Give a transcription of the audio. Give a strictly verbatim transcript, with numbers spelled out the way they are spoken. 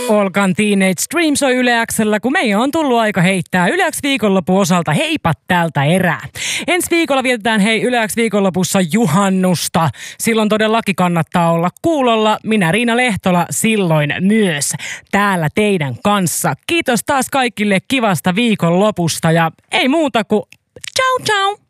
Olkan Teenage Dream soi Yle X:llä, kun meidän on tullut aika heittää Yle X viikonlopun osalta heipat tältä erää. Ensi viikolla vietetään hei Yle X viikonlopussa juhannusta. Silloin todellakin kannattaa olla kuulolla. Minä Riina Lehtola silloin myös täällä teidän kanssa. Kiitos taas kaikille kivasta viikonlopusta ja ei muuta kuin ciao ciao!